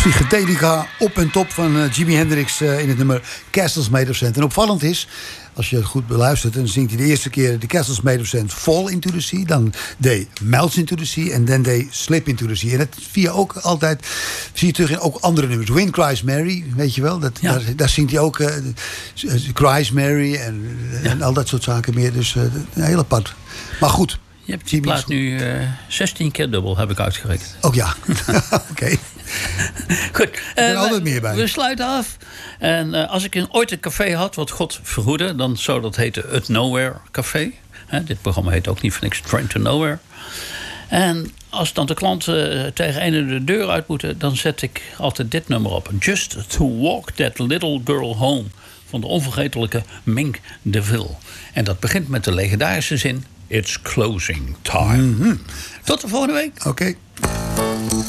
Psychedelica op en top van Jimi Hendrix in het nummer Castles Made of Sand. En opvallend is, als je het goed beluistert, dan zingt hij de eerste keer The Castles Made of Sand Fall into the Sea, dan They Melts into the Sea en dan They Slip into the Sea. En dat zie je ook altijd, zie je terug in ook andere nummers. Wind Cries Mary, weet je wel, daar zingt hij ook Cries Mary en al dat soort zaken meer. Dus heel apart. Maar goed. Je hebt die plaat nu 16 keer dubbel, heb ik uitgerekend. Oh ja, oké. Goed. Er is altijd meer bij. We sluiten af. En als ik ooit een café had, wat God verhoede, dan zou dat heten het Nowhere Café. Dit programma heet ook niet voor niks Train to Nowhere. En als dan de klanten tegen een de deur uit moeten, dan zet ik altijd dit nummer op. Just to Walk That Little Girl Home. Van de onvergetelijke Mink DeVille. En dat begint met de legendarische zin: It's closing time. Mm-hmm. Tot de volgende week. Oké.